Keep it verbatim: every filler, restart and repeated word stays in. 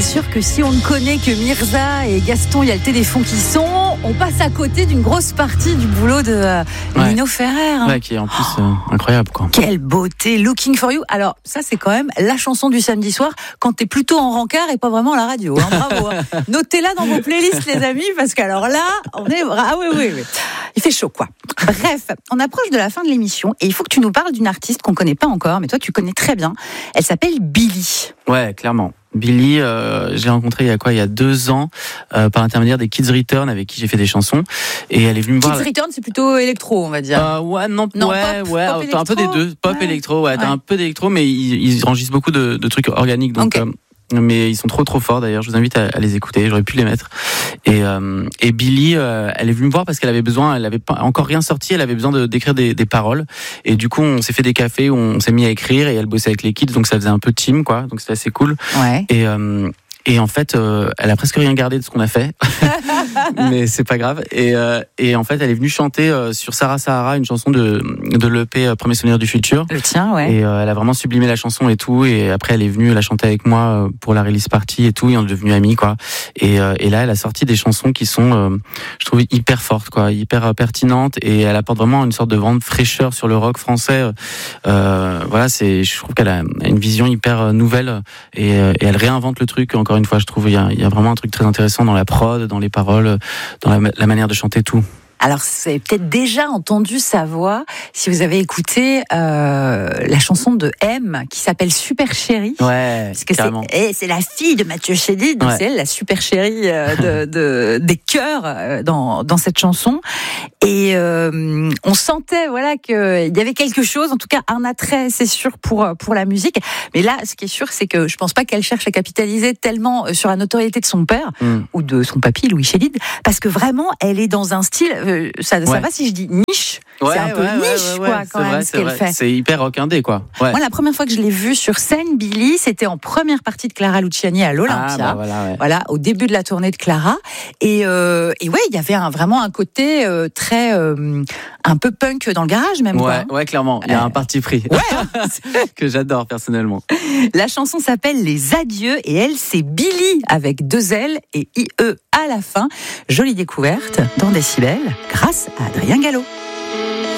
sûr que si on ne connaît que Mirza et Gaston, il y a le téléphone qui sont, on passe à côté d'une grosse partie du boulot de euh, ouais. Lino Ferrer. Hein. Ouais, qui est en plus euh, incroyable, quoi. Quelle beauté, Looking for You. Alors, ça, c'est quand même la chanson du samedi soir quand t'es plutôt en rencard et pas vraiment à la radio. Hein. Bravo. Hein. Notez-la dans vos playlists, les amis, parce qu'alors là, on est. Ah oui, oui, oui. Il fait chaud, quoi. Bref, on approche de la fin de l'émission et il faut que tu nous parles d'une artiste qu'on connaît pas encore, mais toi, tu connais très bien. Elle s'appelle Billy. Ouais, clairement. Billy, euh, j'ai rencontré il y a quoi, il y a deux ans, euh, par l'intermédiaire des Kids Return avec qui j'ai fait des chansons, et elle est venue me Kids voir. Kids Return, c'est plutôt électro, on va dire. Euh, ouais, non, non ouais, pop, ouais, pop t'as un peu des deux, pop, ouais. électro, ouais, t'as ouais. un peu d'électro, mais ils, ils enregistrent beaucoup de, de trucs organiques, donc. Okay. Euh, mais ils sont trop trop forts d'ailleurs, je vous invite à, à les écouter, j'aurais pu les mettre. Et, euh, et Billy, euh, elle est venue me voir parce qu'elle avait besoin, elle avait pas encore rien sorti, elle avait besoin de, d'écrire des, des paroles. Et du coup, on s'est fait des cafés où on s'est mis à écrire et elle bossait avec les kids, donc ça faisait un peu team, quoi, donc c'était assez cool. Ouais. Et, euh, et en fait, euh, elle a presque rien gardé de ce qu'on a fait, mais c'est pas grave. Et, euh, et en fait, elle est venue chanter euh, sur Sarah Sahara, une chanson de, de l'E P euh, Premier Souvenir du Futur. Le tien, ouais. Et euh, elle a vraiment sublimé la chanson et tout. Et après, elle est venue la chanter avec moi euh, pour la release party et tout. Et on est devenus amis, quoi. Et, euh, et là, elle a sorti des chansons qui sont, euh, je trouve, hyper fortes, quoi, hyper euh, pertinentes. Et elle apporte vraiment une sorte de vent de fraîcheur sur le rock français. Euh, voilà, c'est, je trouve qu'elle a une vision hyper nouvelle et, et elle réinvente le truc. Encore une fois, je trouve il y a, il y a vraiment un truc très intéressant dans la prod, dans les paroles, dans la, la manière de chanter, tout. Alors, vous avez peut-être déjà entendu sa voix si vous avez écouté euh, la chanson de M qui s'appelle Super Chérie. Ouais, parce que carrément. C'est, et c'est la fille de Mathieu Chédid, donc ouais. C'est elle la super chérie euh, de, de, des chœurs euh, dans, dans cette chanson. Et euh, on sentait voilà, qu'il y avait quelque chose, en tout cas un attrait, c'est sûr, pour, pour la musique. Mais là, ce qui est sûr, c'est que je pense pas qu'elle cherche à capitaliser tellement sur la notoriété de son père mm. ou de son papy, Louis Chédid, parce que vraiment, elle est dans un style... Euh, ça, ouais. ça va si je dis niche, ouais, c'est un peu ouais, niche ouais, ouais, quoi, ouais, quand même, vrai, ce qu'elle vrai. fait. C'est hyper rock indé, quoi. Ouais. Moi, la première fois que je l'ai vue sur scène, Billy, c'était en première partie de Clara Luciani à l'Olympia. Ah, bah voilà, ouais. Voilà, au début de la tournée de Clara. Et, euh, et ouais, il y avait un, vraiment un côté euh, très, euh, un peu punk dans le garage même. Ouais, quoi. ouais, clairement. Il y a euh, un parti pris. Ouais. que j'adore personnellement. La chanson s'appelle Les Adieux et elle, c'est Billy avec deux L et I E à la fin. Jolie découverte dans Décibel grâce à Adrien Gallo.